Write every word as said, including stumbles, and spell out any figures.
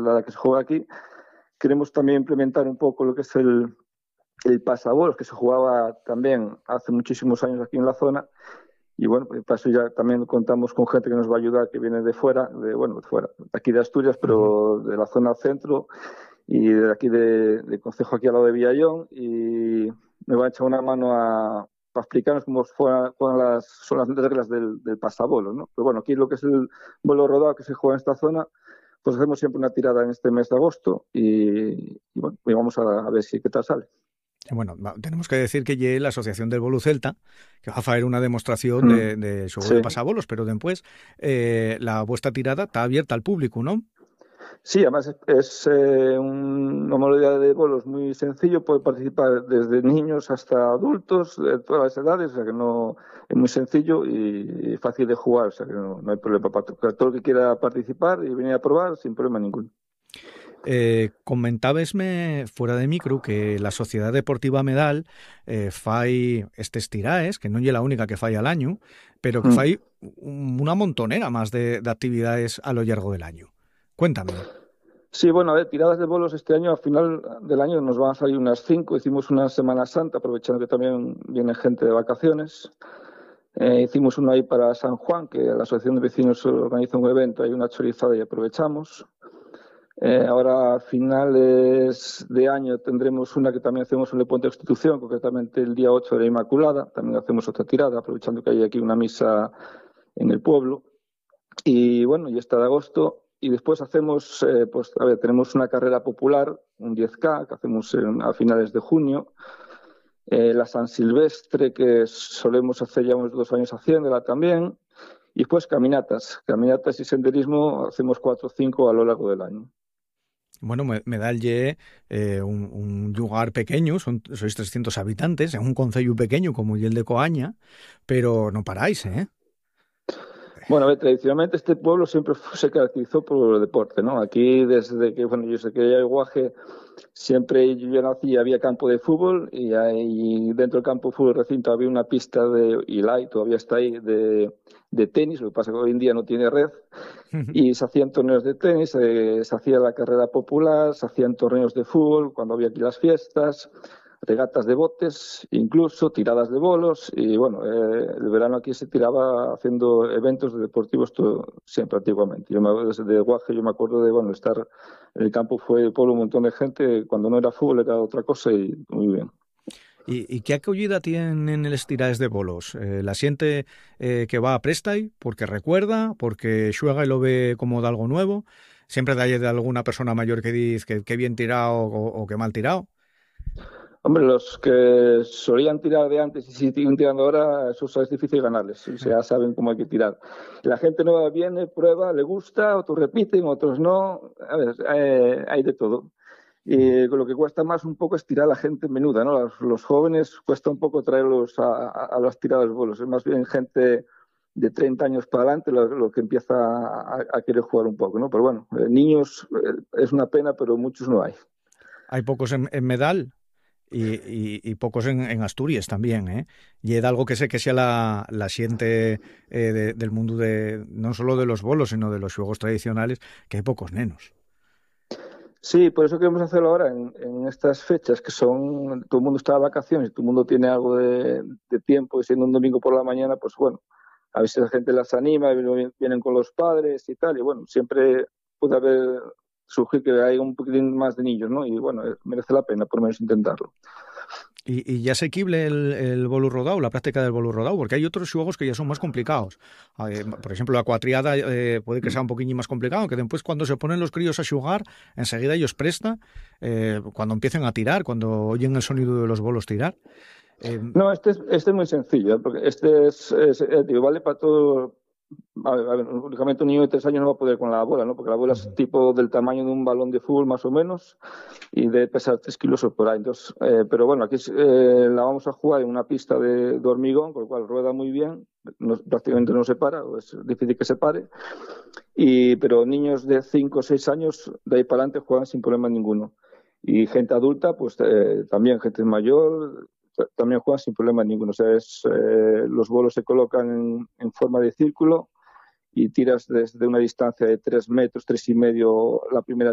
la que se juega aquí. Queremos también implementar un poco lo que es el, el pasabolos, que se jugaba también hace muchísimos años aquí en la zona. Y bueno, para eso ya también contamos con gente que nos va a ayudar, que viene de fuera, de bueno, de fuera, de aquí de Asturias, pero de la zona centro y de aquí de, de Concejo, aquí al lado de Villallón, y me va a echar una mano a, para explicarnos cómo fueran, fueran las, son las reglas del, del pasabolos, ¿no? Pero bueno, aquí lo que es el bolo rodado que se juega en esta zona, pues hacemos siempre una tirada en este mes de agosto y, y bueno, y vamos a, a ver si qué tal sale. Bueno, tenemos que decir que lle la Asociación del Bolu Celta, que va a hacer una demostración Mm, de, de xogo sí. de pasabolos, pero después eh, la vuestra tirada está abierta al público, ¿no? Sí, además es, es eh, un- una modalidad de bolos muy sencillo, puede participar desde niños hasta adultos, de todas las edades, o sea que no es muy sencillo y, y fácil de jugar, o sea que no, no hay problema para to- para todo el que quiera participar y venir a probar sin problema ninguno. Eh, comentábesme fuera de micro que la Sociedad Deportiva Medal eh, fai estes tiraes, que non lle la única que fai al año, pero que Mm. fai un- una montonera más de, de actividades a lo largo del año. Cuéntame. Sí, bueno, a ver, tiradas de bolos este año, al final del año nos van a salir unas cinco. Hicimos una Semana Santa, aprovechando que también viene gente de vacaciones. Eh, hicimos uno ahí para San Juan, que la Asociación de Vecinos organiza un evento, hay una chorizada y aprovechamos. Eh, ahora, a finales de año, tendremos una que también hacemos en el Puente de Constitución, concretamente el día ocho de la Inmaculada. También hacemos otra tirada, aprovechando que hay aquí una misa en el pueblo. Y bueno, y esta de agosto. Y después hacemos, eh, pues, a ver, tenemos una carrera popular, un diez K, que hacemos en- a finales de junio. Eh, la San Silvestre, que solemos hacer ya unos dos años haciéndola también. Y después caminatas. Caminatas y senderismo hacemos cuatro o cinco a lo largo del año. Bueno, Me- Medal lle eh, un, un lugar pequeño, son, sois trescientos habitantes, en un concello pequeño como el de Coaña, pero no paráis, ¿eh? Bueno, a ver, tradicionalmente este pueblo siempre fu- se caracterizó por el deporte, ¿no? Aquí desde que, bueno, yo sé que hay Guaje, siempre yo nací, había campo de fútbol y ahí dentro del campo de fútbol recinto había una pista de, y la hay, todavía está ahí, de, de tenis, lo que pasa es que hoy en día no tiene red, y se hacían torneos de tenis, eh, se hacía la carrera popular, se hacían torneos de fútbol cuando había aquí las fiestas, regatas de botes, incluso tiradas de bolos, y bueno, eh, el verano aquí se tiraba haciendo eventos deportivos todo, siempre antiguamente. Yo me, desde Guaje yo me acuerdo de bueno estar en el campo, fue el pueblo un montón de gente, cuando no era fútbol era otra cosa y muy bien. ¿Y, y qué acogida tienen el tiraes de bolos? Eh, ¿La siente eh, que va a Prestai porque recuerda, porque xuega y lo ve como de algo nuevo? ¿Siempre de, de alguna persona mayor que dice que, que bien tirado o, o que mal tirado? Hombre, los que solían tirar de antes y si siguen tirando ahora, eso es difícil ganarles, y ya saben cómo hay que tirar. La gente nueva viene, prueba, le gusta, otros repiten, otros no. A ver, eh, hay de todo. Y lo que cuesta más un poco es tirar a la gente menuda, ¿no? Los, los jóvenes cuesta un poco traerlos a, a, a las tiradas de bolos. Es más bien gente de treinta años para adelante lo, lo que empieza a, a, querer jugar un poco, ¿no? Pero bueno, eh, niños eh, es una pena, pero muchos no hay. Hay pocos en, en Medal y, y, y pocos en, en Asturias también, ¿eh? Y es algo que sé que sea la, la siente eh, de, del mundo de no solo de los bolos, sino de los juegos tradicionales, que hay pocos nenos. Sí, por eso queremos hacerlo ahora en, en estas fechas que son, todo el mundo está de vacaciones, todo el mundo tiene algo de, de tiempo y siendo un domingo por la mañana, pues bueno, a veces la gente las anima, vienen con los padres y tal, y bueno, siempre puede haber, surgir que hay un poquitín más de niños, ¿no? Y bueno, merece la pena por lo menos intentarlo. Y, y ya asequible el, el bolu rodado, la práctica del bolu rodado, porque hay otros juegos que ya son más complicados. Eh, por ejemplo, la cuatriada eh, puede que sea un poquillo más complicado, que después cuando se ponen los críos a jugar, enseguida ellos presta, eh, cuando empiecen a tirar, cuando oyen el sonido de los bolos tirar. Eh, No, este es, este es muy sencillo, ¿eh? Porque este es, es eh, digo, vale para todo. A ver, a ver, únicamente un niño de tres años no va a poder con la bola, ¿no? Porque la bola es tipo del tamaño de un balón de fútbol más o menos y debe pesar tres kilos o por ahí. Entonces, eh, pero bueno, aquí eh, la vamos a jugar en una pista de, de hormigón, con lo cual rueda muy bien, no, prácticamente no se para, es difícil que se pare. Y, pero niños de cinco o seis años, de ahí para adelante, juegan sin problema ninguno. Y gente adulta, pues eh, también gente mayor, también juegan sin problema ninguno. O sea, es, eh, los bolos se colocan en, en forma de círculo y tiras desde una distancia de tres metros, tres y medio la primera